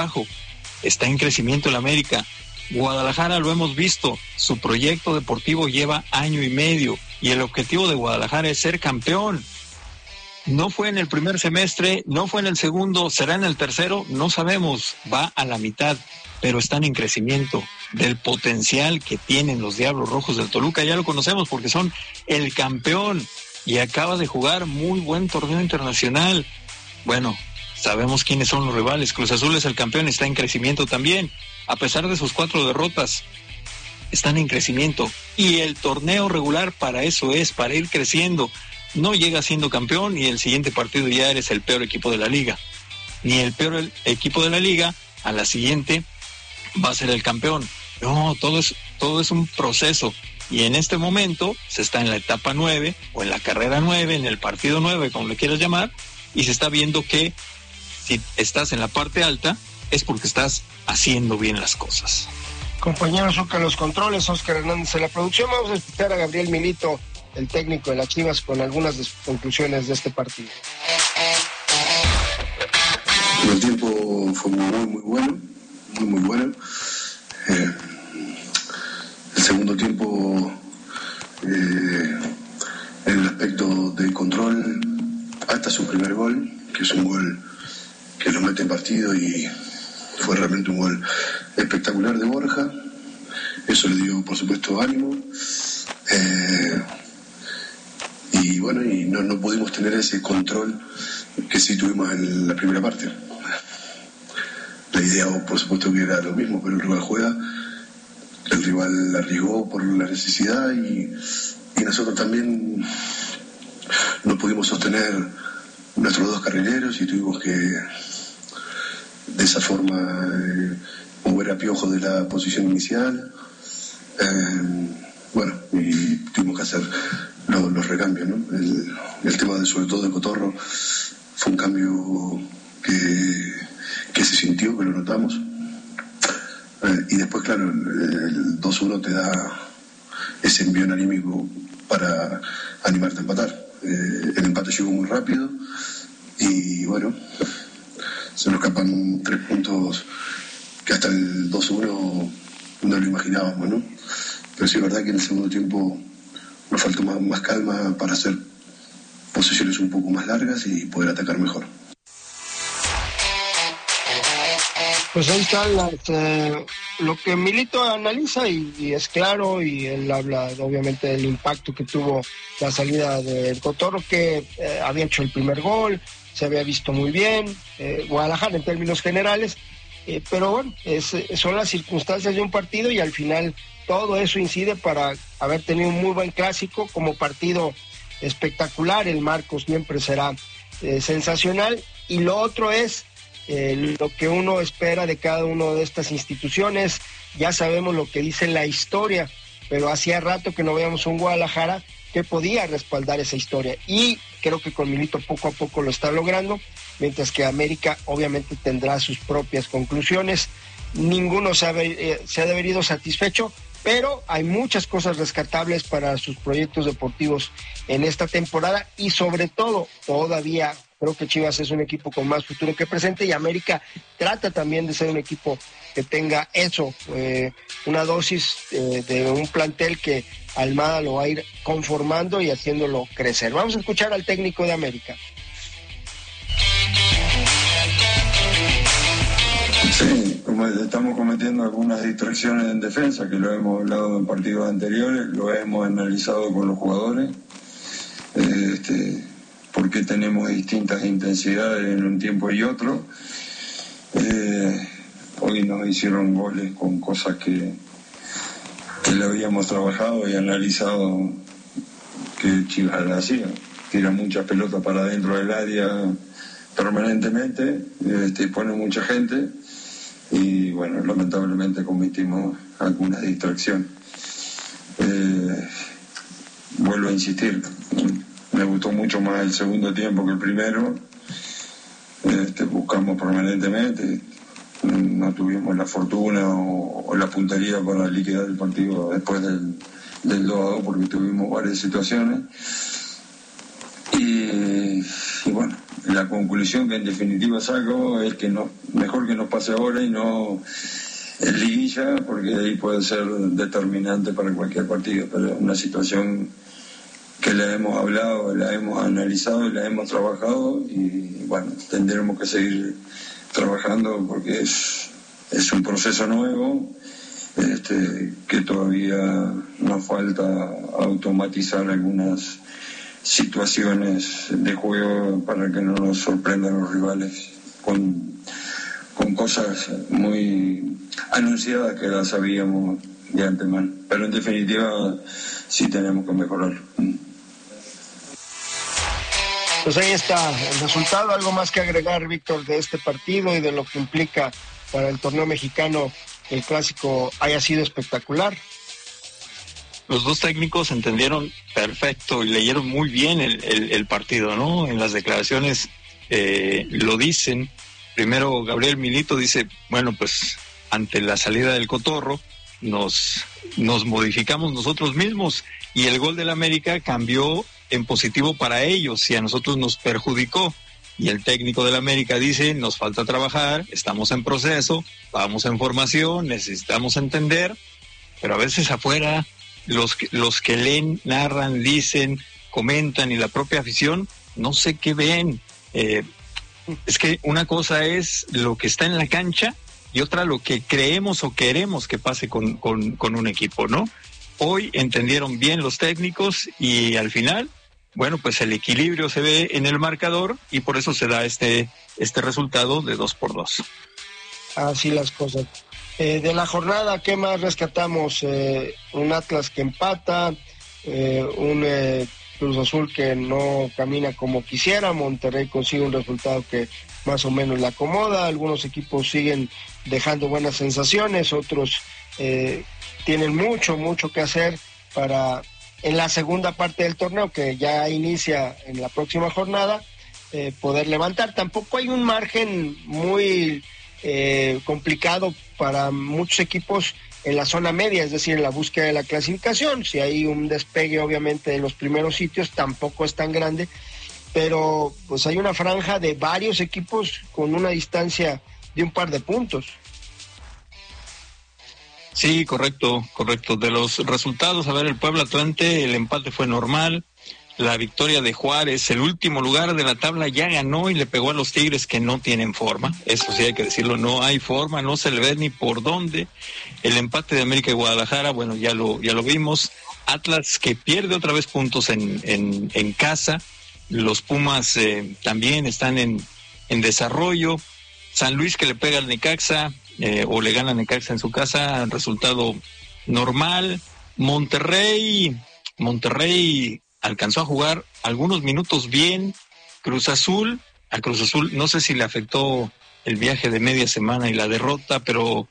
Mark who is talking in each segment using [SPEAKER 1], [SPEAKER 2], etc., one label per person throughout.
[SPEAKER 1] trabajo. Está en crecimiento el América. Guadalajara, lo hemos visto, su proyecto deportivo lleva 1 año y medio y el objetivo de Guadalajara es ser campeón. No fue en el primer semestre, no fue en el segundo, será en el tercero, no sabemos, va a la mitad, pero están en crecimiento. Del potencial que tienen los Diablos Rojos del Toluca, ya lo conocemos porque son el campeón y acaba de jugar muy buen torneo internacional. Bueno, sabemos quiénes son los rivales. Cruz Azul es el campeón, está en crecimiento también. A pesar de sus 4 derrotas, están en crecimiento. Y el torneo regular para eso es, para ir creciendo. No llega siendo campeón y el siguiente partido ya eres el peor equipo de la liga. Ni el peor equipo de la liga, a la siguiente va a ser el campeón. No, todo es un proceso. Y en este momento se está en la etapa 9 o en la carrera 9, en el partido 9, como le quieras llamar, y se está viendo que si estás en la parte alta es porque estás haciendo bien las cosas.
[SPEAKER 2] Compañero Zucca en los controles, Oscar Hernández en la producción. Vamos a escuchar a Gabriel Milito, el técnico de las Chivas, con algunas de sus conclusiones de este partido.
[SPEAKER 3] El tiempo fue muy bueno, muy bueno. El segundo tiempo, en el aspecto de control, hasta su primer gol, que es un gol que lo mete en partido y fue realmente un gol espectacular de Borja. Eso le dio, por supuesto, ánimo. Y bueno, y no pudimos tener ese control que sí tuvimos en la primera parte. La idea, por supuesto, que era lo mismo, pero el rival juega, el rival arriesgó por la necesidad y nosotros también no pudimos sostener nuestros 2 carrileros y tuvimos que, de esa forma, mover a Piojo de la posición inicial. Bueno, y tuvimos que hacer los recambios, ¿no? El tema sobre todo de Cotorro fue un cambio que se sintió, que lo notamos. Y después, claro, el 2-1 te da ese envión anímico para animarte a empatar. El empate llegó muy rápido y bueno, se nos escapan 3 puntos que hasta el 2-1 no lo imaginábamos, ¿no? Pero sí es verdad que en el segundo tiempo nos faltó más calma para hacer posiciones un poco más largas y poder atacar mejor.
[SPEAKER 2] Pues ahí está lo que Milito analiza y es claro, y él habla obviamente del impacto que tuvo la salida del Cotorro, que había hecho el primer gol, se había visto muy bien, Guadalajara en términos generales, pero bueno, son las circunstancias de un partido y al final todo eso incide para haber tenido un muy buen clásico como partido espectacular. El marco siempre será sensacional, y lo otro es lo que uno espera de cada una de estas instituciones. Ya sabemos lo que dice la historia, pero hacía rato que no veíamos un Guadalajara que podía respaldar esa historia, y creo que con Milito poco a poco lo está logrando, mientras que América obviamente tendrá sus propias conclusiones. Ninguno se ha de haber ido satisfecho, pero hay muchas cosas rescatables para sus proyectos deportivos en esta temporada, y sobre todo todavía creo que Chivas es un equipo con más futuro que presente, y América trata también de ser un equipo que tenga eso, una dosis de un plantel que Almada lo va a ir conformando y haciéndolo crecer. Vamos a escuchar al técnico de América.
[SPEAKER 4] Sí, como estamos cometiendo algunas distracciones en defensa, que lo hemos hablado en partidos anteriores, lo hemos analizado con los jugadores, porque tenemos distintas intensidades en un tiempo y otro. Hoy nos hicieron goles con cosas que le habíamos trabajado y analizado que Chivas la hacía. Tira muchas pelotas para dentro del área permanentemente, pone mucha gente y bueno, lamentablemente cometimos algunas distracciones. Vuelvo a insistir, me gustó mucho más el segundo tiempo que el primero. Buscamos permanentemente, no tuvimos la fortuna o la puntería para liquidar el partido después del 2-2, porque tuvimos varias situaciones y y bueno, la conclusión que en definitiva saco es que mejor que nos pase ahora y no en liguilla, porque ahí puede ser determinante para cualquier partido, pero es una situación que la hemos hablado, la hemos analizado y la hemos trabajado, y bueno, tendremos que seguir trabajando porque es un proceso nuevo, que todavía nos falta automatizar algunas situaciones de juego para que no nos sorprendan los rivales con cosas muy anunciadas que las sabíamos de antemano, pero en definitiva sí tenemos que mejorar.
[SPEAKER 2] Pues ahí está el resultado. ¿Algo más que agregar, Víctor, de este partido y de lo que implica para el torneo mexicano que el clásico haya sido espectacular?
[SPEAKER 1] Los dos técnicos entendieron perfecto y leyeron muy bien el partido, ¿no? En las declaraciones lo dicen. Primero Gabriel Milito dice, bueno, pues ante la salida del Cotorro nos modificamos nosotros mismos y el gol del América cambió en positivo para ellos y a nosotros nos perjudicó. Y el técnico del América dice, nos falta trabajar, estamos en proceso, vamos en formación, necesitamos entender, pero a veces afuera los que leen, narran, dicen, comentan y la propia afición, no sé qué ven. Es que una cosa es lo que está en la cancha y otra lo que creemos o queremos que pase con un equipo, ¿no? Hoy entendieron bien los técnicos y al final, bueno, pues el equilibrio se ve en el marcador y por eso se da este resultado de 2-2.
[SPEAKER 2] Así las cosas. De la jornada, ¿qué más rescatamos? Un Atlas que empata, un Cruz Azul que no camina como quisiera, Monterrey consigue un resultado que más o menos le acomoda, algunos equipos siguen dejando buenas sensaciones, otros tienen mucho que hacer para en la segunda parte del torneo que ya inicia en la próxima jornada poder levantar. Tampoco hay un margen muy complicado para muchos equipos en la zona media, es decir, en la búsqueda de la clasificación. Si hay un despegue obviamente de los primeros sitios, tampoco es tan grande, pero pues hay una franja de varios equipos con una distancia de un par de puntos.
[SPEAKER 1] Sí, correcto. De los resultados, a ver, el Puebla Atlante, el empate fue normal. La victoria de Juárez, el último lugar de la tabla, ya ganó y le pegó a los Tigres que no tienen forma. Eso sí hay que decirlo, no hay forma, no se le ve ni por dónde. El empate de América y Guadalajara, bueno, ya lo vimos. Atlas que pierde otra vez puntos en casa. Los Pumas también están en desarrollo. San Luis que le pega al Necaxa, o le gana a Necaxa en su casa, resultado normal. Monterrey alcanzó a jugar algunos minutos bien. A Cruz Azul no sé si le afectó el viaje de media semana y la derrota, pero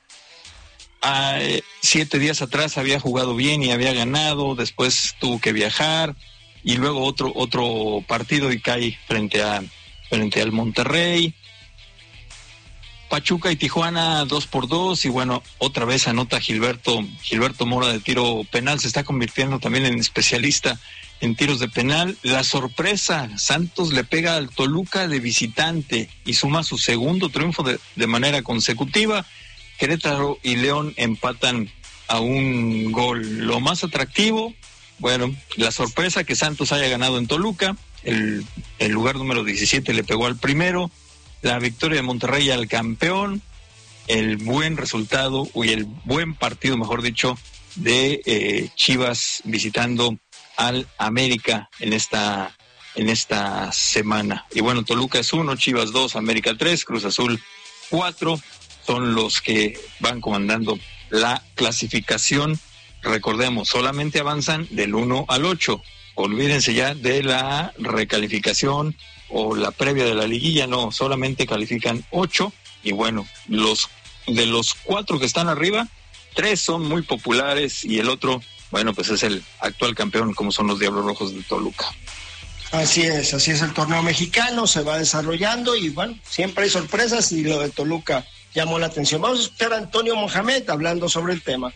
[SPEAKER 1] 7 días atrás había jugado bien y había ganado, después tuvo que viajar y luego otro partido y cae frente al Monterrey. Pachuca y Tijuana 2-2 y bueno, otra vez anota Gilberto Mora de tiro penal, se está convirtiendo también en especialista en tiros de penal. La sorpresa, Santos le pega al Toluca de visitante y suma su segundo triunfo de manera consecutiva. Querétaro y León empatan a un gol. Lo más atractivo, bueno, la sorpresa que Santos haya ganado en Toluca, el lugar número 17 le pegó al primero. La victoria de Monterrey al campeón, el buen resultado, y el buen partido, mejor dicho, de Chivas visitando al América en esta semana. Y bueno, Toluca es 1, Chivas 2, América 3, Cruz Azul 4, son los que van comandando la clasificación. Recordemos, solamente avanzan del 1 al 8. Olvídense ya de la recalificación o la previa de la liguilla, no, solamente califican 8 y bueno, de los 4 que están arriba, 3 son muy populares y el otro, bueno, pues es el actual campeón, como son los Diablos Rojos de Toluca.
[SPEAKER 2] Así es el torneo mexicano, se va desarrollando y bueno, siempre hay sorpresas y lo de Toluca llamó la atención. Vamos a escuchar a Antonio Mohamed hablando sobre el tema.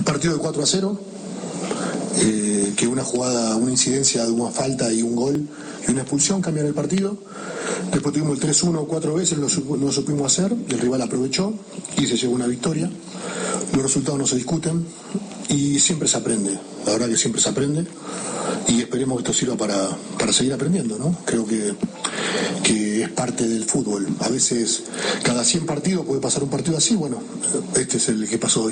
[SPEAKER 5] partido de 4-0, que una jugada, una incidencia de una falta y un gol y una expulsión cambiaron el partido. Después tuvimos el 3-1 4 veces, no supimos hacer, el rival aprovechó y se llevó una victoria. Los resultados no se discuten y siempre se aprende, la verdad que siempre se aprende, y esperemos que esto sirva para seguir aprendiendo, ¿no? Creo que es parte del fútbol. A veces cada 100 partidos puede pasar un partido así, bueno, este es el que pasó hoy.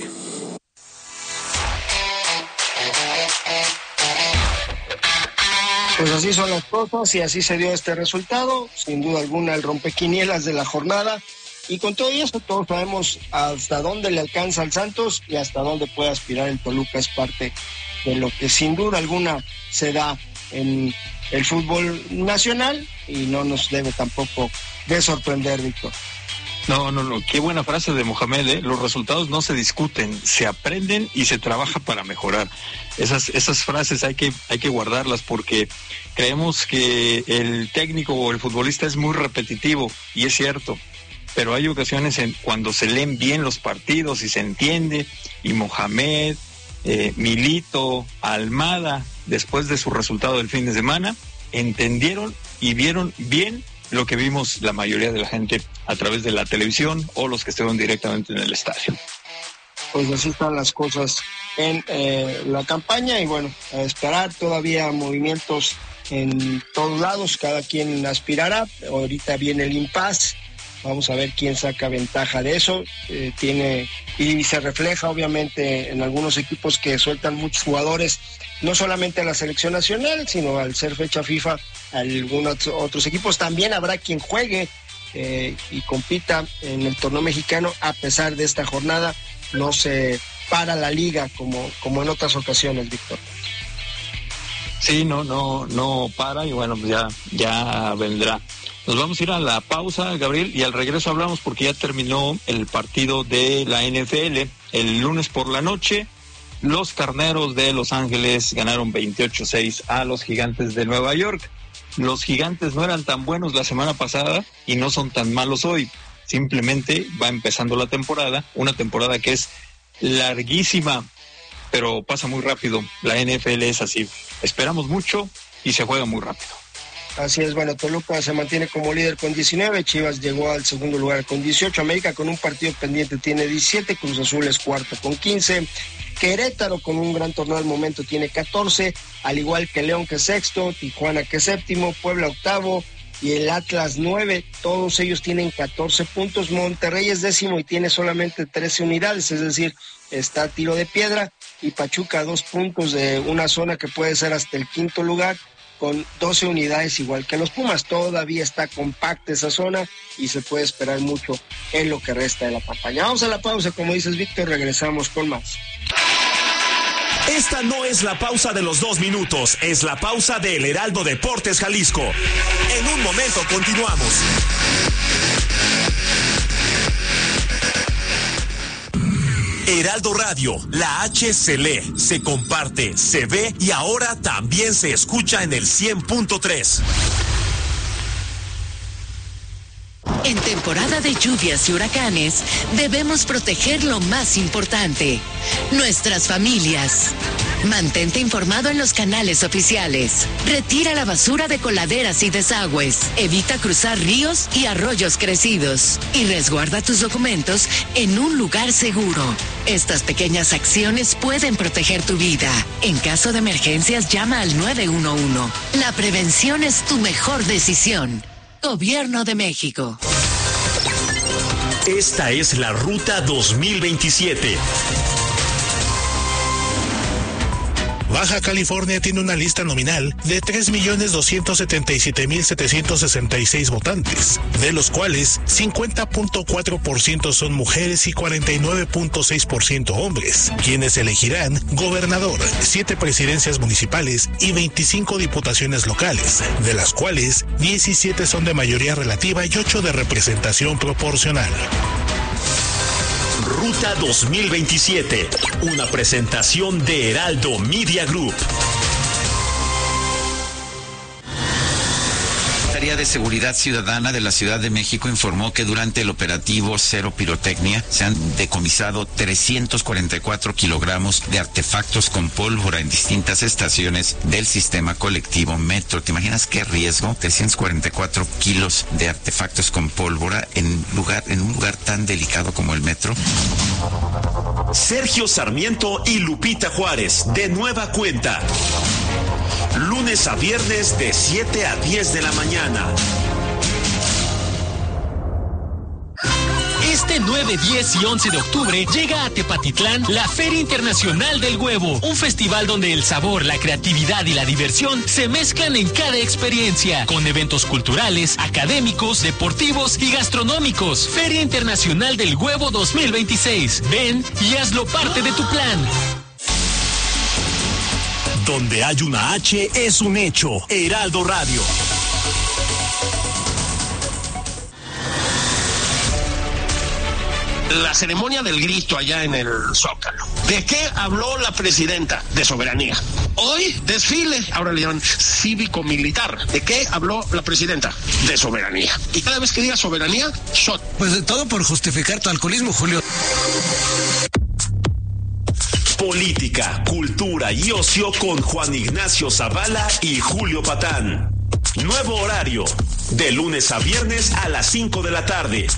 [SPEAKER 2] Pues así son las cosas y así se dio este resultado, sin duda alguna el rompequinielas de la jornada. Y con todo eso todos sabemos hasta dónde le alcanza al Santos y hasta dónde puede aspirar el Toluca. Es parte de lo que sin duda alguna se da en el fútbol nacional y no nos debe tampoco de sorprender, Víctor.
[SPEAKER 1] No, qué buena frase de Mohamed, ¿eh? Los resultados no se discuten, se aprenden y se trabaja para mejorar. Esas frases hay que guardarlas porque creemos que el técnico o el futbolista es muy repetitivo y es cierto, pero hay ocasiones cuando se leen bien los partidos y se entiende, y Mohamed, Milito, Almada, después de su resultado del fin de semana, entendieron y vieron bien lo que vimos la mayoría de la gente a través de la televisión o los que estuvieron directamente en el estadio.
[SPEAKER 2] Pues así están las cosas en la campaña y bueno, a esperar todavía movimientos en todos lados, cada quien aspirará. Ahorita viene el impasse, vamos a ver quién saca ventaja de eso. Tiene y se refleja obviamente en algunos equipos que sueltan muchos jugadores, no solamente a la selección nacional, sino al ser fecha FIFA, algunos otros equipos. También habrá quien juegue y compita en el torneo mexicano. A pesar de esta jornada, no se para la liga como en otras ocasiones, Víctor.
[SPEAKER 1] Sí, no para y bueno, pues ya vendrá. Nos vamos a ir a la pausa, Gabriel, y al regreso hablamos porque ya terminó el partido de la NFL. El lunes por la noche, los Carneros de Los Ángeles ganaron 28-6 a los Gigantes de Nueva York. Los Gigantes no eran tan buenos la semana pasada y no son tan malos hoy. Simplemente va empezando la temporada, una temporada que es larguísima, pero pasa muy rápido. La NFL es así. Esperamos mucho y se juega muy rápido.
[SPEAKER 2] Así es, bueno, Toluca se mantiene como líder con 19, Chivas llegó al segundo lugar con 18, América con un partido pendiente tiene 17, Cruz Azul es cuarto con 15, Querétaro con un gran torneo al momento tiene 14, al igual que León que es sexto, Tijuana que es séptimo, Puebla octavo y el Atlas 9, todos ellos tienen 14 puntos, Monterrey es décimo y tiene solamente 13 unidades, es decir, está a tiro de piedra, y Pachuca 2 puntos de una zona que puede ser hasta el quinto lugar, con 12 unidades igual que los Pumas. Todavía está compacta esa zona y se puede esperar mucho en lo que resta de la campaña. Vamos a la pausa, como dices, Víctor, regresamos con más.
[SPEAKER 6] Esta no es la pausa de los 2 minutos, es la pausa de El Heraldo Deportes Jalisco. En un momento continuamos. Heraldo Radio, la H se lee, se comparte, se ve y ahora también se escucha en el 100.3.
[SPEAKER 7] En temporada de lluvias y huracanes, debemos proteger lo más importante, nuestras familias. Mantente informado en los canales oficiales. Retira la basura de coladeras y desagües. Evita cruzar ríos y arroyos crecidos. Y resguarda tus documentos en un lugar seguro. Estas pequeñas acciones pueden proteger tu vida. En caso de emergencias, llama al 911. La prevención es tu mejor decisión. Gobierno de México.
[SPEAKER 6] Esta es la Ruta 2027.
[SPEAKER 8] Baja California tiene una lista nominal de 3.277.766 votantes, de los cuales 50.4% son mujeres y 49.6% hombres, quienes elegirán gobernador, 7 presidencias municipales y 25 diputaciones locales, de las cuales 17 son de mayoría relativa y 8 de representación proporcional.
[SPEAKER 6] Ruta 2027, una presentación de Heraldo Media Group.
[SPEAKER 9] Secretaría de Seguridad Ciudadana de la Ciudad de México informó que durante el operativo Cero Pirotecnia se han decomisado 344 kilogramos de artefactos con pólvora en distintas estaciones del sistema colectivo Metro. ¿Te imaginas qué riesgo? 344 kilos de artefactos con pólvora en un lugar tan delicado como el Metro.
[SPEAKER 6] Sergio Sarmiento y Lupita Juárez, de nueva cuenta. Lunes a viernes de 7 a 10 de la mañana.
[SPEAKER 10] Este 9, 10 y 11 de octubre llega a Tepatitlán la Feria Internacional del Huevo, un festival donde el sabor, la creatividad y la diversión se mezclan en cada experiencia, con eventos culturales, académicos, deportivos y gastronómicos. Feria Internacional del Huevo 2026. Ven y hazlo parte de tu plan.
[SPEAKER 6] Donde hay una H es un hecho. Heraldo Radio.
[SPEAKER 11] La ceremonia del grito allá en el Zócalo. ¿De qué habló la presidenta? De soberanía. Hoy, desfile, ahora le llaman cívico-militar. ¿De qué habló la presidenta? De soberanía. Y cada vez que diga soberanía, shot.
[SPEAKER 12] Pues de todo por justificar tu alcoholismo, Julio.
[SPEAKER 6] Política, cultura y ocio con Juan Ignacio Zavala y Julio Patán. Nuevo horario, de lunes a viernes a las 5 de la tarde.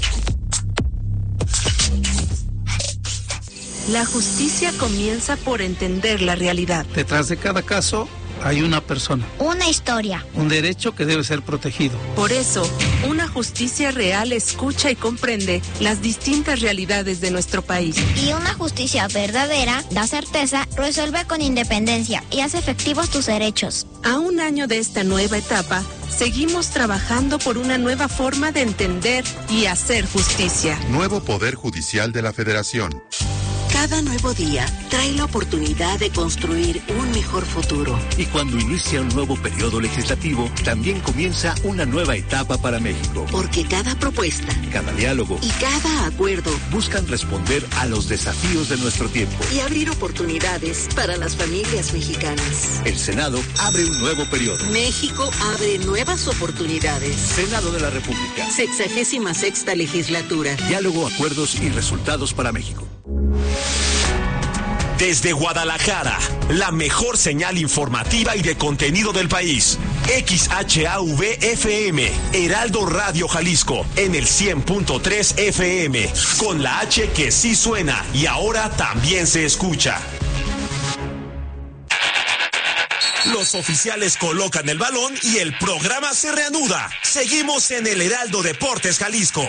[SPEAKER 13] La justicia comienza por entender la realidad.
[SPEAKER 14] Detrás de cada caso hay una persona.
[SPEAKER 15] Una historia.
[SPEAKER 14] Un derecho que debe ser protegido.
[SPEAKER 13] Por eso, una justicia real escucha y comprende las distintas realidades de nuestro país.
[SPEAKER 15] Y una justicia verdadera da certeza, resuelve con independencia y hace efectivos tus derechos.
[SPEAKER 13] A un año de esta nueva etapa, seguimos trabajando por una nueva forma de entender y hacer justicia.
[SPEAKER 16] Nuevo Poder Judicial de la Federación.
[SPEAKER 17] Cada nuevo día trae la oportunidad de construir un mejor futuro.
[SPEAKER 18] Y cuando inicia un nuevo periodo legislativo, también comienza una nueva etapa para México.
[SPEAKER 17] Porque cada propuesta,
[SPEAKER 18] cada diálogo
[SPEAKER 17] y cada acuerdo
[SPEAKER 18] buscan responder a los desafíos de nuestro tiempo.
[SPEAKER 17] Y abrir oportunidades para las familias mexicanas.
[SPEAKER 18] El Senado abre un nuevo periodo.
[SPEAKER 17] México abre nuevas oportunidades.
[SPEAKER 18] Senado de la República.
[SPEAKER 17] 66ª legislatura.
[SPEAKER 18] Diálogo, acuerdos y resultados para México.
[SPEAKER 6] Desde Guadalajara, la mejor señal informativa y de contenido del país. XHAV-FM, Heraldo Radio Jalisco, en el 100.3 FM, con la H que sí suena y ahora también se escucha. Los oficiales colocan el balón y el programa se reanuda. Seguimos en el Heraldo Deportes Jalisco.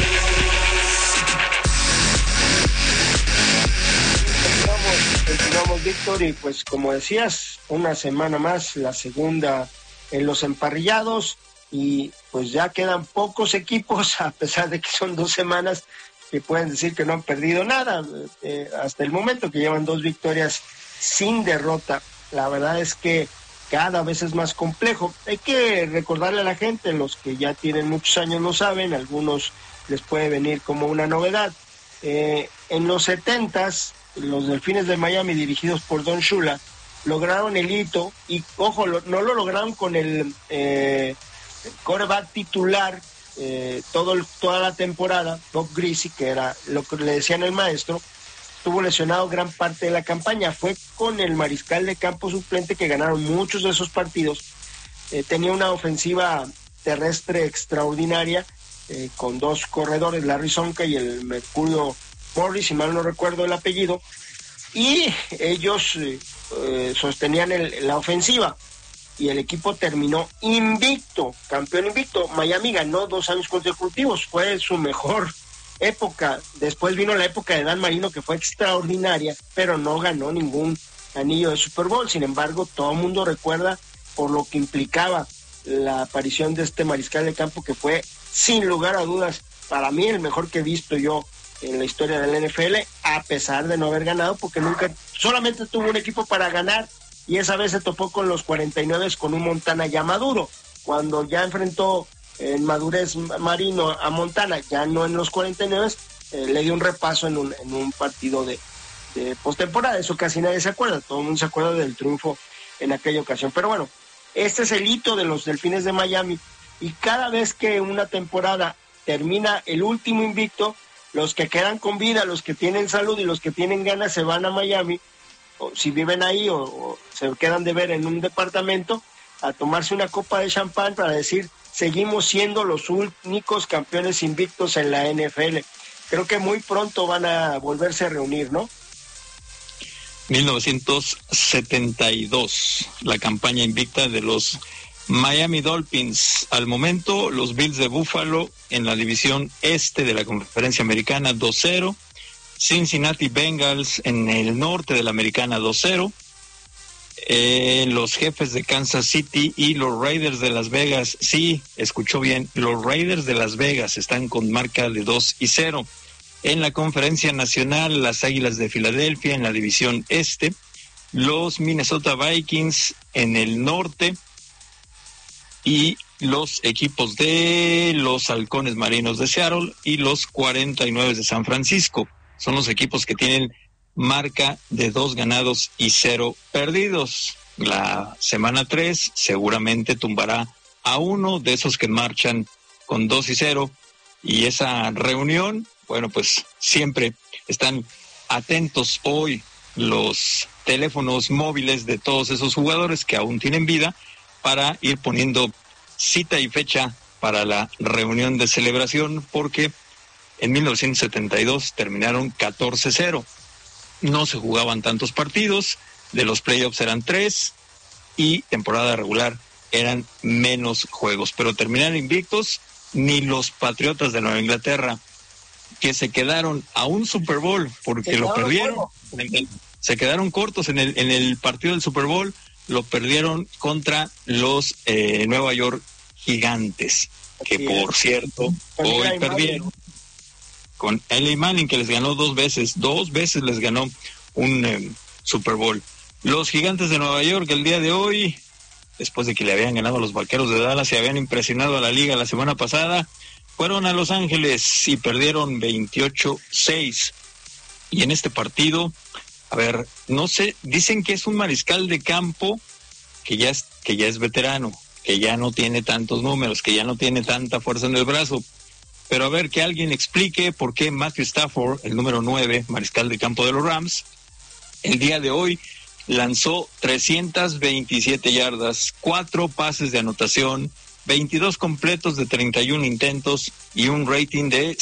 [SPEAKER 2] Continuamos, Víctor, y pues como decías, una semana más, la segunda en los emparrillados, y pues ya quedan pocos equipos, a pesar de que son 2 semanas, que pueden decir que no han perdido nada, hasta el momento, que llevan 2 victorias sin derrota. La verdad es que cada vez es más complejo. Hay que recordarle a la gente, los que ya tienen muchos años lo saben, algunos les puede venir como una novedad. En los 70s, los Delfines de Miami, dirigidos por Don Shula, lograron el hito, y ojo, no lo lograron con el quarterback titular toda la temporada. Bob Greasy, que era lo que le decían el maestro, estuvo lesionado gran parte de la campaña. Fue con el mariscal de campo suplente que ganaron muchos de esos partidos. Tenía una ofensiva terrestre extraordinaria, con 2 corredores, Larry Sonka y el Mercurio Morris, si mal no recuerdo el apellido, y ellos sostenían la ofensiva, y el equipo terminó invicto, campeón invicto. Miami ganó 2 años consecutivos, fue su mejor época. Después vino la época de Dan Marino, que fue extraordinaria, pero no ganó ningún anillo de Super Bowl. Sin embargo, todo el mundo recuerda por lo que implicaba la aparición de este mariscal de campo, que fue, sin lugar a dudas, para mí el mejor que he visto yo en la historia del NFL, a pesar de no haber ganado, porque nunca, solamente tuvo un equipo para ganar, y esa vez se topó con los 49 con un Montana ya maduro. Cuando ya enfrentó en madurez Marino a Montana, ya no en los 49, le dio un repaso en un partido de postemporada. Eso casi nadie se acuerda, todo el mundo se acuerda del triunfo en aquella ocasión. Pero bueno, este es el hito de los Delfines de Miami, y cada vez que una temporada termina el último invicto, los que quedan con vida, los que tienen salud y los que tienen ganas se van a Miami, o si viven ahí o se quedan de ver en un departamento, a tomarse una copa de champán para decir, seguimos siendo los únicos campeones invictos en la NFL. Creo que muy pronto van a volverse a reunir, ¿no?
[SPEAKER 1] 1972, la campaña invicta de los Miami Dolphins. Al momento, los Bills de Buffalo en la división este de la Conferencia Americana 2-0. Cincinnati Bengals en el norte de la Americana 2-0. Los Jefes de Kansas City y los Raiders de Las Vegas, sí, escuchó bien, los Raiders de Las Vegas están con marca de 2-0. En la Conferencia Nacional, las Águilas de Filadelfia en la división este, los Minnesota Vikings en el norte y los equipos de los Halcones Marinos de Seattle y los 49 de San Francisco. Son los equipos que tienen marca de 2 ganados y 0 perdidos. La semana 3 seguramente tumbará a uno de esos que marchan con 2-0, y esa reunión, bueno, pues siempre están atentos hoy los teléfonos móviles de todos esos jugadores que aún tienen vida para ir poniendo cita y fecha para la reunión de celebración, porque en 1972 terminaron 14-0. No se jugaban tantos partidos, de los playoffs eran 3 y temporada regular eran menos juegos, pero terminaron invictos. Ni los Patriotas de Nueva Inglaterra, que se quedaron a un Super Bowl porque lo perdieron, se quedaron cortos en el partido del Super Bowl, lo perdieron contra los Nueva York Gigantes, que por cierto hoy perdieron con Eli Manning, que les ganó 2 veces les ganó un Super Bowl. Los Gigantes de Nueva York el día de hoy, después de que le habían ganado a los Vaqueros de Dallas y habían impresionado a la liga la semana pasada, fueron a Los Ángeles y perdieron 28-6. Y en este partido, a ver, no sé, dicen que es un mariscal de campo que ya es veterano, que ya no tiene tantos números, que ya no tiene tanta fuerza en el brazo. Pero a ver, que alguien explique por qué Matthew Stafford, el número 9, mariscal de campo de los Rams, el día de hoy lanzó 327 yardas, 4 pases de anotación, 22 completos de 31 intentos y un rating de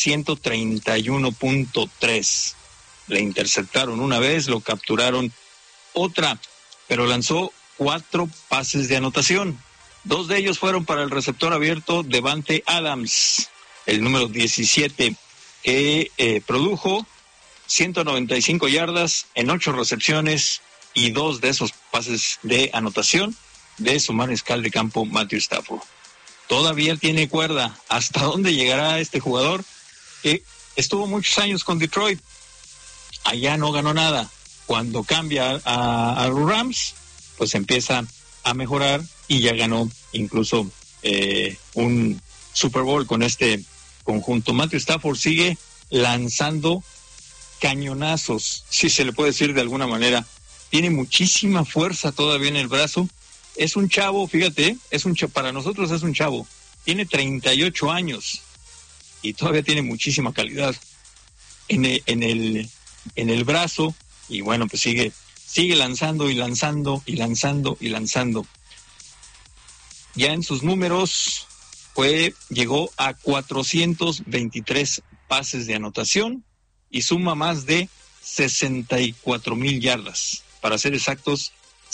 [SPEAKER 1] 131.3. Le interceptaron una vez, lo capturaron otra, pero lanzó 4 pases de anotación. 2 de ellos fueron para el receptor abierto Davante Adams, el número 17, que produjo 195 yardas en 8 recepciones y 2 de esos pases de anotación de su mariscal de campo Matthew Stafford. Todavía tiene cuerda. ¿Hasta dónde llegará este jugador que estuvo muchos años con Detroit? Allá no ganó nada. Cuando cambia a los Rams, pues empieza a mejorar y ya ganó incluso un Super Bowl con este conjunto. Matthew Stafford sigue lanzando cañonazos, si se le puede decir de alguna manera. Tiene muchísima fuerza todavía en el brazo. Es un chavo, fíjate, para nosotros es un chavo. Tiene 38 años y todavía tiene muchísima calidad en el brazo. Y bueno, pues sigue lanzando y lanzando y lanzando y lanzando. Ya en sus números llegó a 423 pases de anotación y suma más de 64,000 yardas. Para ser exactos,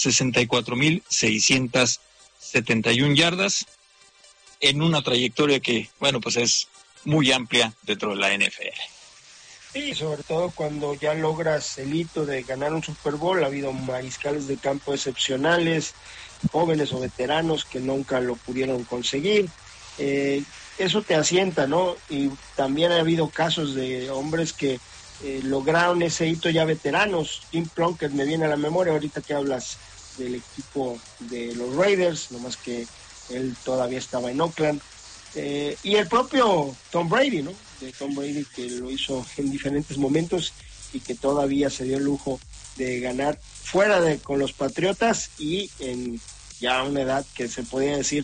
[SPEAKER 1] 64,671 yardas en una trayectoria que, bueno, pues es muy amplia dentro de la NFL.
[SPEAKER 2] Sí, sobre todo cuando ya logras el hito de ganar un Super Bowl. Ha habido mariscales de campo excepcionales, jóvenes o veteranos que nunca lo pudieron conseguir. Eso te asienta, ¿no? Y también ha habido casos de hombres que lograron ese hito ya veteranos. Tim Plunkett me viene a la memoria ahorita que hablas del equipo de los Raiders, nomás que él todavía estaba en Oakland. Y el propio Tom Brady, ¿no? De Tom Brady, que lo hizo en diferentes momentos y que todavía se dio el lujo de ganar fuera con los Patriotas y en ya una edad que se podía decir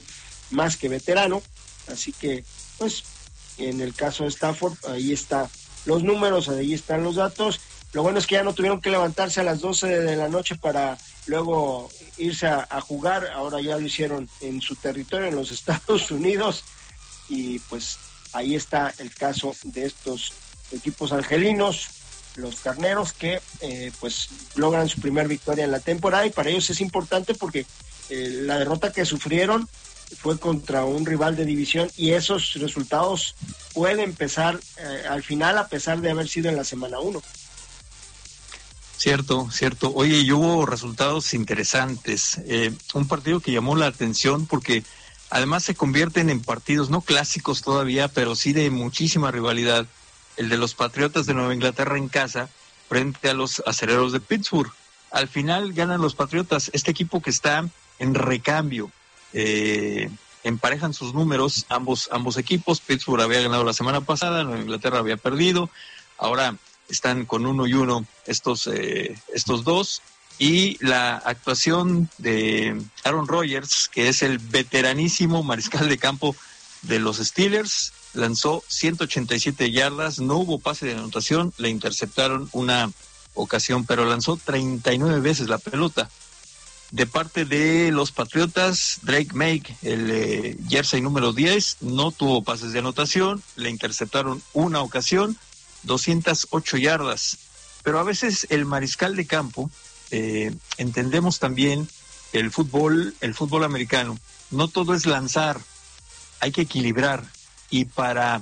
[SPEAKER 2] más que veterano, así que pues en el caso de Stafford, ahí están los números, ahí están los datos. Lo bueno es que ya no tuvieron que levantarse a las 12 de la noche para luego irse a jugar, ahora ya lo hicieron en su territorio, en los Estados Unidos, y pues ahí está el caso de estos equipos angelinos, los Carneros, que pues logran su primer victoria en la temporada, y para ellos es importante porque la derrota que sufrieron fue contra un rival de división, y esos resultados pueden empezar al final, a pesar de haber sido en la semana 1.
[SPEAKER 1] Cierto. Oye, y hubo resultados interesantes. Un partido que llamó la atención porque además se convierten en partidos no clásicos todavía, pero sí de muchísima rivalidad. El de los Patriotas de Nueva Inglaterra en casa frente a los Acereros de Pittsburgh. Al final ganan los Patriotas, este equipo que está en recambio. Emparejan sus números ambos equipos. Pittsburgh había ganado la semana pasada, Nueva Inglaterra había perdido. Ahora están con 1-1 estos dos, y la actuación de Aaron Rodgers, que es el veteranísimo mariscal de campo de los Steelers, lanzó 187 yardas, no hubo pase de anotación, le interceptaron una ocasión, pero lanzó 39 veces la pelota. De parte de los Patriotas, Drake May, el jersey número 10, no tuvo pases de anotación, le interceptaron una ocasión, 208 yardas. Pero a veces el mariscal de campo, entendemos también el fútbol americano, no todo es lanzar, hay que equilibrar, y para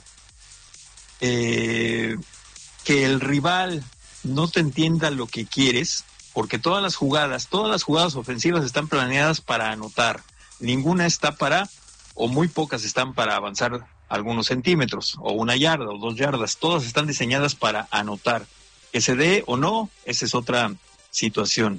[SPEAKER 1] que el rival no te entienda lo que quieres, porque todas las jugadas ofensivas están planeadas para anotar, ninguna está o muy pocas están para avanzar algunos centímetros, o 1 yarda, o 2 yardas, todas están diseñadas para anotar. Que se dé o no, esa es otra situación.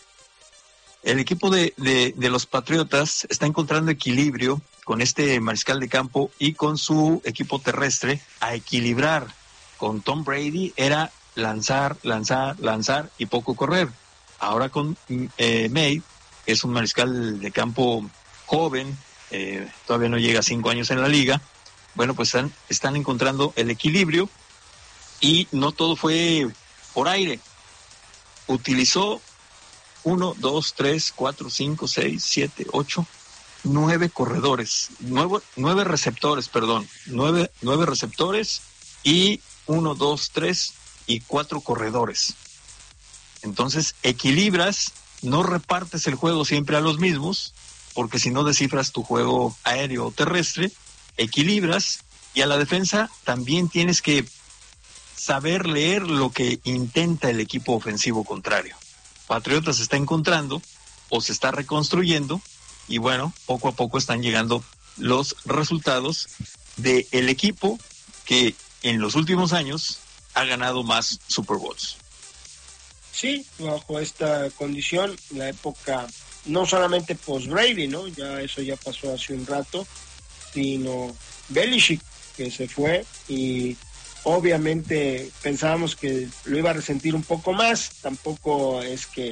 [SPEAKER 1] El equipo de los Patriotas está encontrando equilibrio con este mariscal de campo y con su equipo terrestre a equilibrar. Con Tom Brady era lanzar y poco correr. Ahora con May, que es un mariscal de campo joven, todavía no llega a 5 años en la liga, bueno, pues están encontrando el equilibrio, y no todo fue por aire. Utilizó 1, 2, 3, 4, 5, 6, 7, 8, 9 corredores, 9 receptores, perdón, 9 receptores y 1, 2, 3 y 4 corredores. Entonces equilibras, no repartes el juego siempre a los mismos, porque si no descifras tu juego aéreo o terrestre, equilibras, y a la defensa también tienes que saber leer lo que intenta el equipo ofensivo contrario. Patriotas se está encontrando o se está reconstruyendo, y bueno, poco a poco están llegando los resultados del equipo que en los últimos años ha ganado más Super Bowls.
[SPEAKER 2] Sí, bajo esta condición, la época no solamente post-Brady, ¿no? Ya eso ya pasó hace un rato, sino Belichick, que se fue, y obviamente pensábamos que lo iba a resentir un poco más. Tampoco es que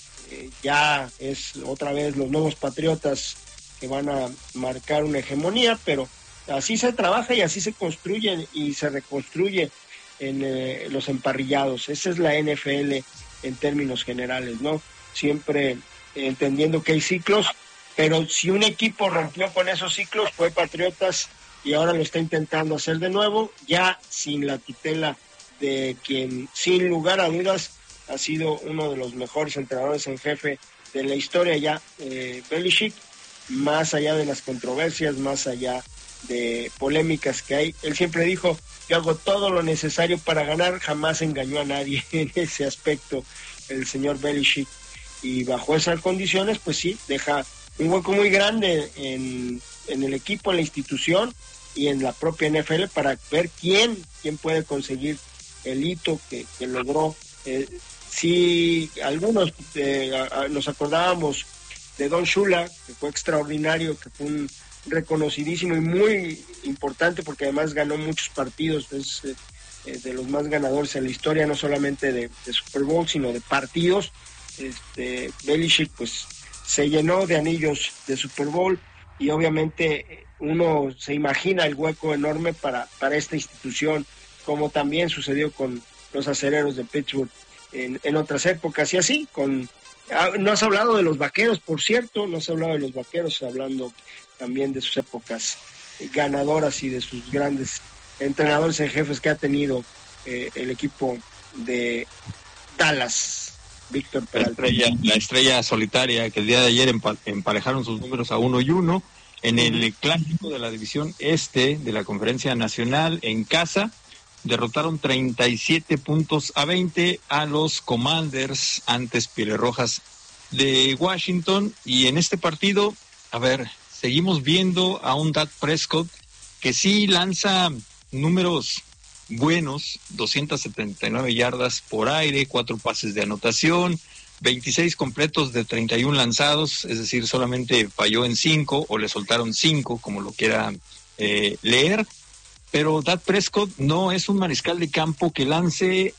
[SPEAKER 2] ya es otra vez los nuevos Patriotas que van a marcar una hegemonía, pero así se trabaja y así se construye y se reconstruye en los emparrillados. Esa es la NFL en términos generales, ¿no? Siempre entendiendo que hay ciclos, pero si un equipo rompió con esos ciclos fue Patriotas, y ahora lo está intentando hacer de nuevo, ya sin la tutela de quien sin lugar a dudas ha sido uno de los mejores entrenadores en jefe de la historia ya, Belichick, más allá de las controversias, más allá de polémicas que hay. Él siempre dijo: yo hago todo lo necesario para ganar, jamás engañó a nadie en ese aspecto el señor Belichick, y bajo esas condiciones pues sí, deja un hueco muy grande en el equipo, en la institución y en la propia NFL para ver quién puede conseguir el hito que logró. Sí, algunos nos acordábamos de Don Shula, que fue extraordinario, que fue un reconocidísimo y muy importante porque además ganó muchos partidos, es de los más ganadores en la historia, no solamente de Super Bowl, sino de partidos. Belichick pues se llenó de anillos de Super Bowl, y obviamente uno se imagina el hueco enorme para esta institución, como también sucedió con los acereros de Pittsburgh en otras épocas, y así no has hablado de los Vaqueros, por cierto, no has hablado de los Vaqueros, hablando también de sus épocas ganadoras y de sus grandes entrenadores en jefes que ha tenido el equipo de Dallas. Víctor Peralta.
[SPEAKER 1] La estrella solitaria que el día de ayer emparejaron sus números a 1-1 en el clásico de la división este de la Conferencia Nacional en casa. Derrotaron 37-20 a los Commanders, antes Pieles de Washington. Y en este partido, seguimos viendo a un Dak Prescott que sí lanza números buenos, 279 yardas por aire, 4 pases de anotación, 26 completos de 31 lanzados, es decir, solamente falló en 5 o le soltaron 5, como lo quiera leer. Pero Dak Prescott no es un mariscal de campo que lance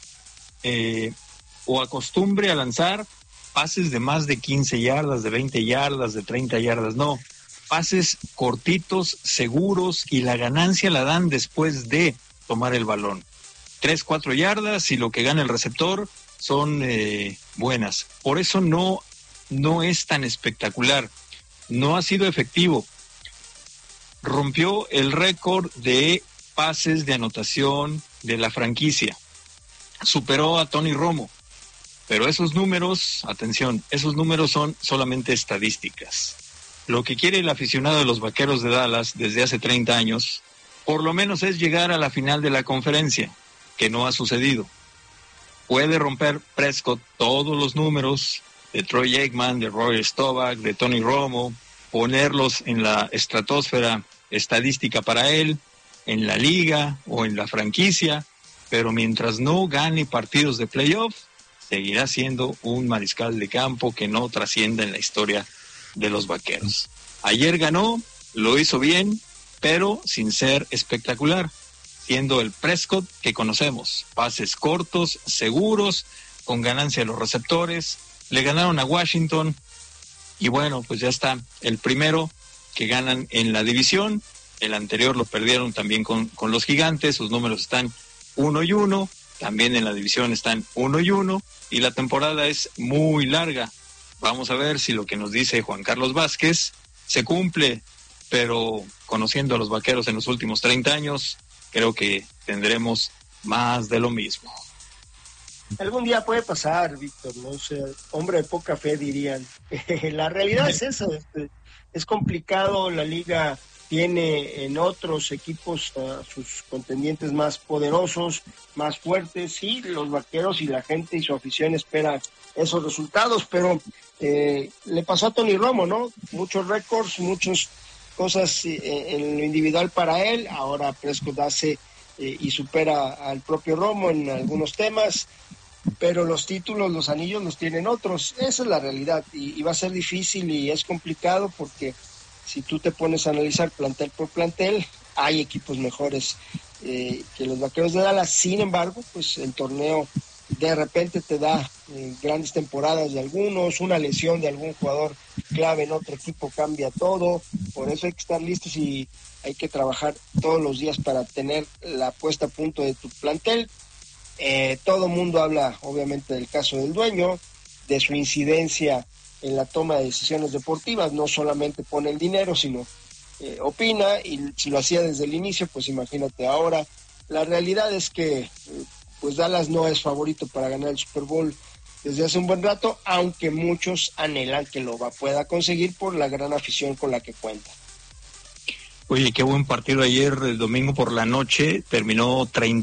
[SPEAKER 1] o acostumbre a lanzar pases de más de 15 yardas, de 20 yardas, de 30 yardas, no. Pases cortitos, seguros, y la ganancia la dan después de tomar el balón. 3-4 yardas y lo que gana el receptor son buenas. Por eso no es tan espectacular. No ha sido efectivo. Rompió el récord de pases de anotación de la franquicia. Superó a Tony Romo. Pero esos números, atención, esos números son solamente estadísticas. Lo que quiere el aficionado de los Vaqueros de Dallas desde hace 30 años, por lo menos es llegar a la final de la conferencia, que no ha sucedido. Puede romper Prescott todos los números de Troy Aikman, de Roger Staubach, de Tony Romo, ponerlos en la estratosfera estadística para él, en la liga o en la franquicia, pero mientras no gane partidos de playoff, seguirá siendo un mariscal de campo que no trascienda en la historia de los Vaqueros. Ayer ganó, lo hizo bien, pero sin ser espectacular, siendo el Prescott que conocemos. Pases cortos, seguros, con ganancia de los receptores. Le ganaron a Washington y bueno, pues ya está el primero que ganan en la división. El anterior lo perdieron también con los Gigantes. Sus números están 1-1, también en la división están 1-1 y la temporada es muy larga. Vamos a ver si lo que nos dice Juan Carlos Vázquez se cumple, pero conociendo a los Vaqueros en los últimos 30 años, creo que tendremos más de lo mismo.
[SPEAKER 2] Algún día puede pasar, Víctor, no sé, hombre de poca fe dirían. La realidad es esa, es complicado, la liga tiene en otros equipos sus contendientes más poderosos, más fuertes, sí, los Vaqueros y la gente y su afición esperan esos resultados, pero le pasó a Tony Romo, ¿no? Muchos récords, muchas cosas en lo individual para él. Ahora Prescott hace y supera al propio Romo en algunos temas, pero los títulos, los anillos los tienen otros. Esa es la realidad y va a ser difícil y es complicado porque si tú te pones a analizar plantel por plantel, hay equipos mejores que los Vaqueros de Dallas. Sin embargo, pues el torneo de repente te da grandes temporadas de algunos, una lesión de algún jugador clave en otro equipo cambia todo. Por eso hay que estar listos y hay que trabajar todos los días para tener la puesta a punto de tu plantel. Todo mundo habla obviamente del caso del dueño, de su incidencia en la toma de decisiones deportivas. No solamente pone el dinero, sino opina, y si lo hacía desde el inicio, pues imagínate ahora. La realidad es que pues Dallas no es favorito para ganar el Super Bowl desde hace un buen rato, aunque muchos anhelan que lo pueda conseguir por la gran afición con la que cuenta.
[SPEAKER 1] Oye, qué buen partido ayer, el domingo por la noche, terminó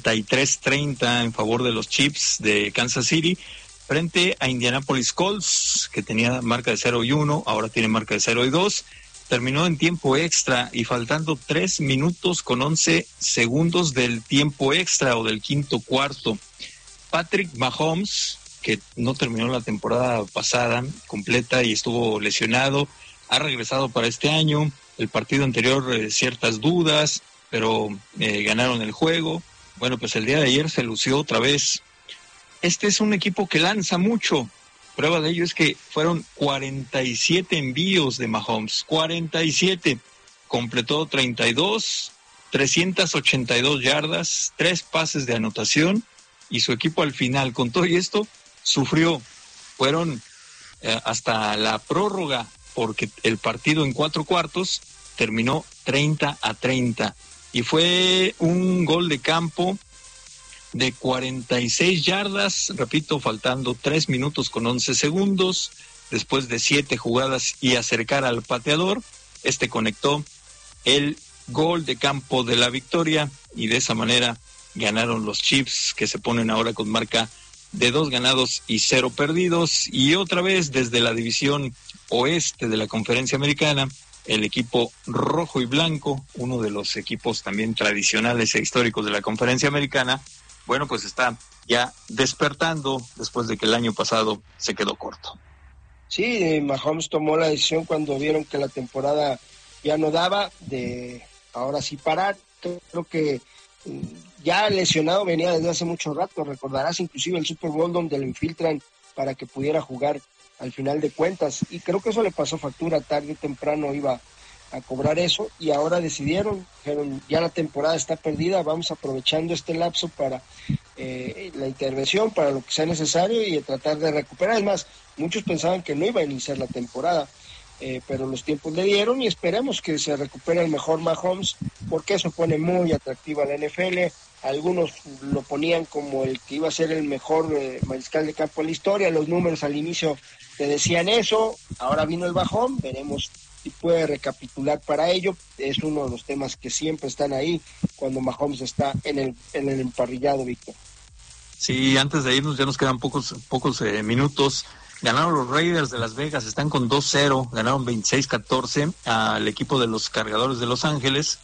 [SPEAKER 1] 33-30 en favor de los Chiefs de Kansas City, frente a Indianapolis Colts, que tenía marca de 0-1, ahora tiene marca de 0-2, terminó en tiempo extra y faltando 3 minutos con 11 segundos del tiempo extra o del quinto cuarto. Patrick Mahomes, que no terminó la temporada pasada completa y estuvo lesionado, ha regresado para este año. El partido anterior ciertas dudas, pero ganaron el juego. Bueno, pues el día de ayer se lució otra vez. Este es un equipo que lanza mucho, Prueba de ello es que fueron 47 envíos de Mahomes, 47. Completó 32, 382 yardas, 3 pases de anotación, y su equipo al final, con todo y esto, sufrió. Fueron hasta la prórroga, porque el partido en 4 cuartos terminó 30-30. Y fue un gol de campo de 46 yardas, repito, faltando 3 minutos con 11 segundos, después de 7 jugadas y acercar al pateador. Conectó el gol de campo de la victoria, y de esa manera ganaron los Chiefs, que se ponen ahora con marca de 2 ganados y 0 perdidos. Y otra vez desde la división oeste de la Conferencia Americana, el equipo rojo y blanco, uno de los equipos también tradicionales e históricos de la Conferencia Americana, bueno, pues está ya despertando después de que el año pasado se quedó corto.
[SPEAKER 2] Sí, Mahomes tomó la decisión cuando vieron que la temporada ya no daba, de ahora sí parar. Creo que ya lesionado venía desde hace mucho rato. Recordarás inclusive el Super Bowl donde lo infiltran para que pudiera jugar al final de cuentas, y creo que eso le pasó factura. Tarde o temprano iba a cobrar eso, y ahora dijeron, ya la temporada está perdida, vamos aprovechando este lapso para la intervención, para lo que sea necesario, y tratar de recuperar. Es más, muchos pensaban que no iba a iniciar la temporada, pero los tiempos le dieron, y esperemos que se recupere el mejor Mahomes, porque eso pone muy atractiva a la NFL. Algunos lo ponían como el que iba a ser el mejor mariscal de campo en la historia. Los números al inicio te decían eso. Ahora vino el bajón, veremos si puede recapitular para ello. Es uno de los temas que siempre están ahí cuando Mahomes está en el emparrillado, Víctor.
[SPEAKER 1] Sí, antes de irnos, ya nos quedan pocos minutos. Ganaron los Raiders de Las Vegas, están con 2-0, ganaron 26-14 al equipo de los Cargadores de Los Ángeles.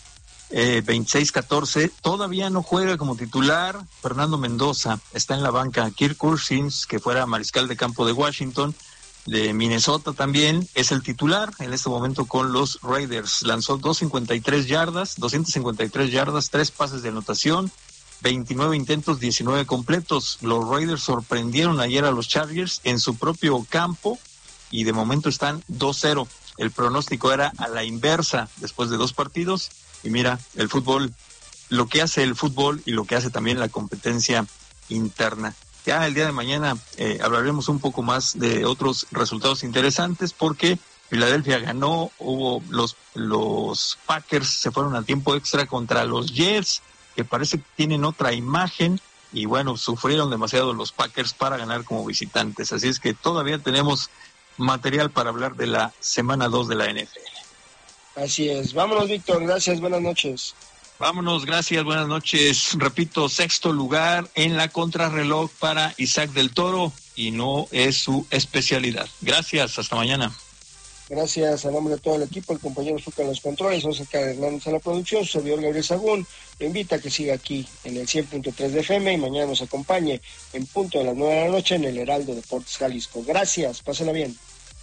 [SPEAKER 1] 26-14, todavía no juega como titular Fernando Mendoza, está en la banca. Kirk Cousins, que fuera mariscal de campo de Washington, de Minnesota también, es el titular en este momento con los Raiders. Lanzó 253 yardas, 3 pases de anotación, 29 intentos, 19 completos. Los Raiders sorprendieron ayer a los Chargers en su propio campo, y de momento están 2-0. El pronóstico era a la inversa después de 2 partidos. Y mira, el fútbol, lo que hace el fútbol y lo que hace también la competencia interna. Ya el día de mañana hablaremos un poco más de otros resultados interesantes, porque Filadelfia ganó, hubo los Packers se fueron a tiempo extra contra los Jets, que parece que tienen otra imagen, y bueno, sufrieron demasiado los Packers para ganar como visitantes. Así es que todavía tenemos material para hablar de la semana 2 de la NFL.
[SPEAKER 2] Así es. Vámonos, Víctor. Gracias. Buenas noches.
[SPEAKER 1] Vámonos. Gracias. Buenas noches. Repito, 6º lugar en la contrarreloj para Isaac del Toro, y no es su especialidad. Gracias. Hasta mañana.
[SPEAKER 2] Gracias a nombre de todo el equipo, el compañero Zucca en los controles, Oscar Hernández a la producción, su servidor Gabriel Sagún. Lo invita a que siga aquí en el 100.3 de FM, y mañana nos acompañe en punto de las 9 de la noche en el Heraldo Deportes Jalisco. Gracias. Pásenla bien.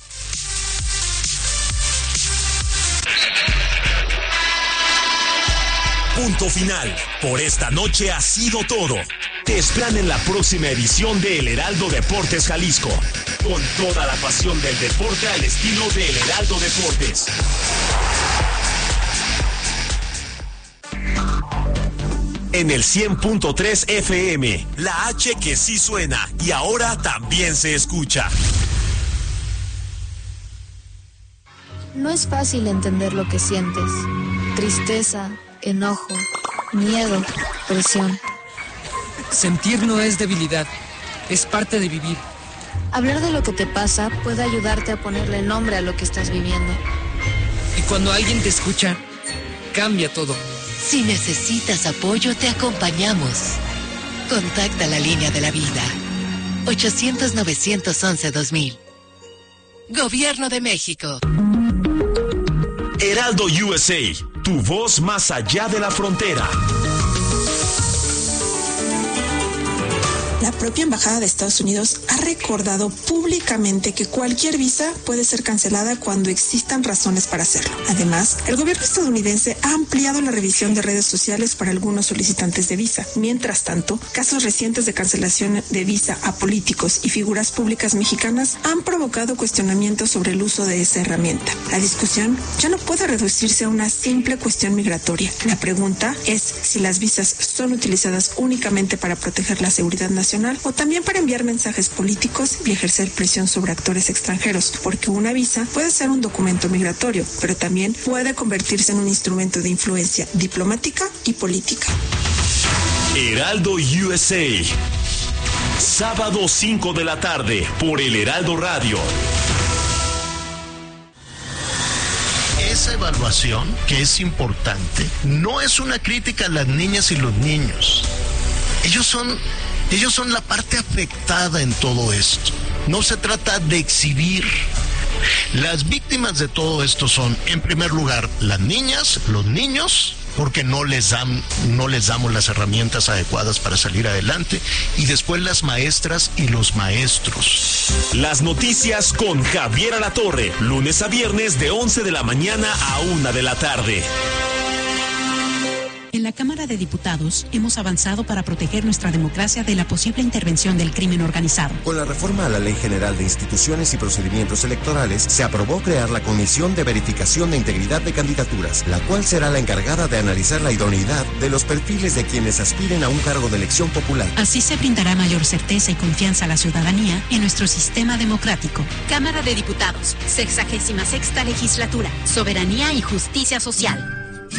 [SPEAKER 6] Punto final. Por esta noche ha sido todo. Te esperan en la próxima edición de El Heraldo Deportes Jalisco, con toda la pasión del deporte al estilo de El Heraldo Deportes. En el 100.3 FM, la H que sí suena y ahora también se escucha.
[SPEAKER 19] No es fácil entender lo que sientes. Tristeza, enojo, miedo, presión.
[SPEAKER 12] Sentir no es debilidad, es parte de vivir.
[SPEAKER 19] Hablar de lo que te pasa puede ayudarte a ponerle nombre a lo que estás viviendo.
[SPEAKER 12] Y cuando alguien te escucha, cambia todo.
[SPEAKER 7] Si necesitas apoyo, te acompañamos. Contacta la línea de la vida. 800-911-2000. Gobierno de México.
[SPEAKER 6] Heraldo USA, tu voz más allá de la frontera.
[SPEAKER 20] La propia Embajada de Estados Unidos ha recordado públicamente que cualquier visa puede ser cancelada cuando existan razones para hacerlo. Además, el gobierno estadounidense ha ampliado la revisión de redes sociales para algunos solicitantes de visa. Mientras tanto, casos recientes de cancelación de visa a políticos y figuras públicas mexicanas han provocado cuestionamientos sobre el uso de esa herramienta. La discusión ya no puede reducirse a una simple cuestión migratoria. La pregunta es si las visas son utilizadas únicamente para proteger la seguridad nacional o también para enviar mensajes políticos y ejercer presión sobre actores extranjeros, porque una visa puede ser un documento migratorio, pero también puede convertirse en un instrumento de influencia diplomática y política.
[SPEAKER 6] Heraldo USA, sábado 5 de la tarde por el Heraldo Radio.
[SPEAKER 21] Esa evaluación, que es importante, no es una crítica a las niñas y los niños. Ellos son la parte afectada en todo esto. No se trata de exhibir. Las víctimas de todo esto son, en primer lugar, las niñas, los niños, porque no les damos las herramientas adecuadas para salir adelante, y después las maestras y los maestros.
[SPEAKER 6] Las noticias con Javier Alatorre, lunes a viernes de 11 de la mañana a 1 de la tarde.
[SPEAKER 22] En la Cámara de Diputados hemos avanzado para proteger nuestra democracia de la posible intervención del crimen organizado.
[SPEAKER 23] Con la reforma a la Ley General de Instituciones y Procedimientos Electorales, se aprobó crear la Comisión de Verificación de Integridad de Candidaturas, la cual será la encargada de analizar la idoneidad de los perfiles de quienes aspiren a un cargo de elección popular.
[SPEAKER 22] Así se brindará mayor certeza y confianza a la ciudadanía en nuestro sistema democrático.
[SPEAKER 24] Cámara de Diputados, 66ª Legislatura, Soberanía y Justicia Social.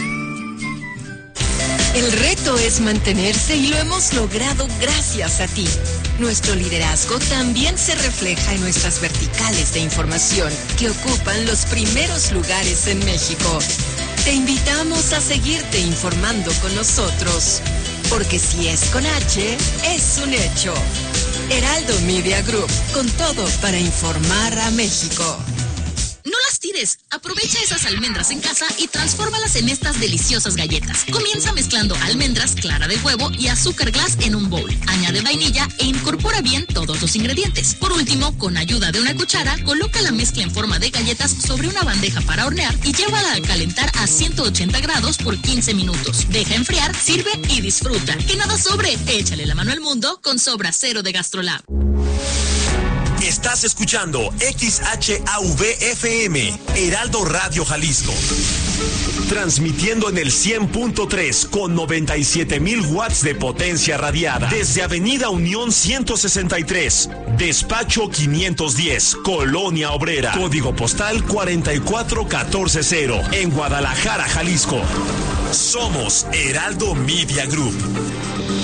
[SPEAKER 7] El reto es mantenerse y lo hemos logrado gracias a ti. Nuestro liderazgo también se refleja en nuestras verticales de información, que ocupan los primeros lugares en México. Te invitamos a seguirte informando con nosotros, porque si es con H, es un hecho. Heraldo Media Group, con todo para informar a México.
[SPEAKER 25] No las tires, aprovecha esas almendras en casa y transfórmalas en estas deliciosas galletas. Comienza mezclando almendras, clara de huevo y azúcar glass en un bowl. Añade vainilla e incorpora bien todos los ingredientes. Por último, con ayuda de una cuchara, coloca la mezcla en forma de galletas sobre una bandeja para hornear y llévala a calentar a 180 grados por 15 minutos. Deja enfriar, sirve y disfruta. Que nada sobre, échale la mano al mundo con Sobra Cero de GastroLab.
[SPEAKER 6] Estás escuchando XHAV-FM, Heraldo Radio Jalisco. Transmitiendo en el 100.3 con 97,000 watts de potencia radiada. Desde Avenida Unión 163, Despacho 510, Colonia Obrera. Código postal 44140, en Guadalajara, Jalisco. Somos Heraldo Media Group.